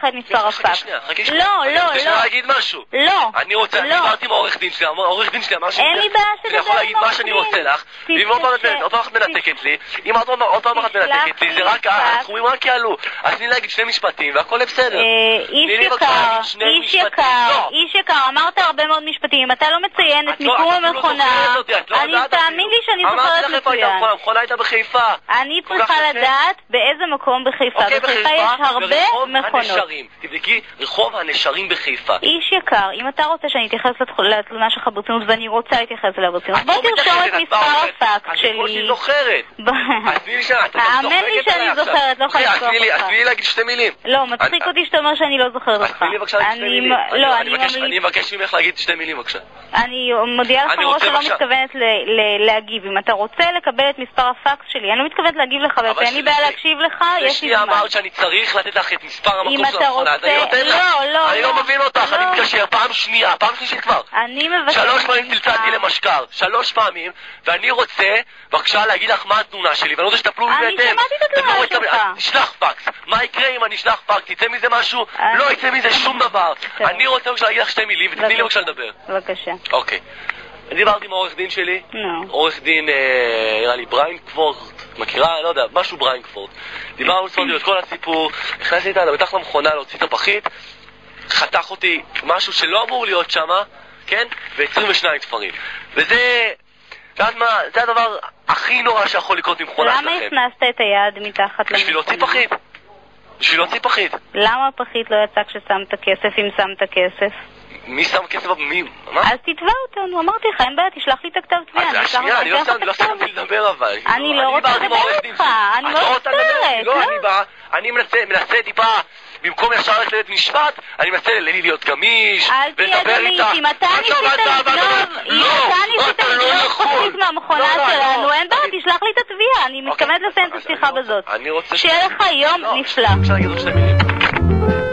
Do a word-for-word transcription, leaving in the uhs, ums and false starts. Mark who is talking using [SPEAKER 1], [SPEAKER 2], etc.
[SPEAKER 1] לך את מספר הפקס. לא, לא,
[SPEAKER 2] לא. אני רוצה להגיד משהו.
[SPEAKER 1] לא.
[SPEAKER 2] אני רוצה, אני דיברתי עם העורך דין שלי, העורך דין שלי אמר
[SPEAKER 1] אין לי בעיה
[SPEAKER 2] שאני יכול להגיד מה שאני רוצה לך, ואם עוד פעם אחת מנתקת לי, אם עוד פעם אחת מנתקת לי, זה רק, הסכומים רק יעלו. אז תני להגיד שני משפטים והכל בסדר.
[SPEAKER 1] איש יקר, איש יקר, איש יקר, אמרת הרבה מאוד משפטים, אם אתה לא מציין את מיקום המכונה, אני תאמין לי שאני זוכרת מצוין.
[SPEAKER 2] המכונה הייתה בחיפה.
[SPEAKER 1] אני צריכה לדעת באיזה מקום בחיפה. בחיפה יש הרבה מכונות.
[SPEAKER 2] תבדקי, רחוב הנשרים בחיפה.
[SPEAKER 1] איש יקר, אם אתה רוצה שאני אתייחס לתלונה שלך ברצינות, ואני רוצה להתייחס אליה ברצינות, בוא תרשום את מספר הפקס שלי.
[SPEAKER 2] אני כמו שהיא זוכרת.
[SPEAKER 1] האמן לי שאני זוכרת, לא יכולה לשכוח אותך.
[SPEAKER 2] אז תני לי להגיד שתי מילים.
[SPEAKER 1] לא, מצחיק אותי שאתה אומר שאני לא זוכרת אותך.
[SPEAKER 2] אז תני לי בבקשה להגיד שתי מילים.
[SPEAKER 1] לא,
[SPEAKER 2] אני מבקש ממך להגיד שתי מילים בבקשה.
[SPEAKER 1] אני מודיעה לך מראש שלא מתכוונת להגיב. אם אתה רוצה לקבל את מספר הפקס שלי, אני לא מתכוונת להגיב לך, ואין לי בעיה להקשיב לך, יש לי זמן.
[SPEAKER 2] אמרת שאני צריך לתת לך את מספר המקום של המכונה.
[SPEAKER 1] לא, לא,
[SPEAKER 2] אני לא מבין אותך, אני מתקשר פעם שנייה, פעם שלישית כבר.
[SPEAKER 1] אני מבקש.
[SPEAKER 2] שלוש פעמים צלצלתי למשקר, שלוש פעמים, ואני רוצה, בבקשה להגיד לך מה התלונה שלי, ואני רוצה שתפלו לי בהתאם.
[SPEAKER 1] אני שמעתי את התלונה שלך.
[SPEAKER 2] תשלח פקס. מה יקרה אם אני אשלח פקס? יצא מזה משהו? לא יצא מזה שום דבר. אני רוצה בבקשה להגיד לך שתי מילים, ותתני לי בבקשה לדבר.
[SPEAKER 1] בבקשה.
[SPEAKER 2] אוקיי. אני דיברתי עם העורך דין שלי, עורך דין, נראה לי, בריינקפורט, מכירה? לא יודע, משהו בריינקפורט. דיברנו את כל הסיפור, נכנסתי איתה, בטח למכונה להוציא את הפחית, חתך אותי משהו שלא אמור להיות שם, כן? ו-עשרים ושניים תפרים. וזה, יודעת מה, זה הדבר הכי נורא שיכול לקרות ממכונה שלכם.
[SPEAKER 1] למה הכנסת את היד מתחת למכונה?
[SPEAKER 2] בשביל להוציא פחית. בשביל להוציא פחית.
[SPEAKER 1] למה הפחית לא יצא כששמת כסף, אם שמת כסף?
[SPEAKER 2] מי שם כסף? מי? מה?
[SPEAKER 1] אז תתבע אותנו, אמרתי לך, אין בעיה, תשלח לי את הכתב תביעה.
[SPEAKER 2] אז שנייה, אני לא סיימתי לדבר אבל.
[SPEAKER 1] אני לא רוצה לדבר איתך, אני לא מצטערת.
[SPEAKER 2] לא, אני בא, אני מנסה טיפה, במקום ישר ללכת לבית משפט, אני מנסה להיות גמיש,
[SPEAKER 1] אל תהיה גמיש, אם אתה ניסית לגנוב, אם אתה ניסית לגנוב פחית מהמכונה שלנו, אין בעיה, תשלח לי את התביעה, אני מתכוונת לסיים את השיחה בזאת. שיהיה לך יום נפלא.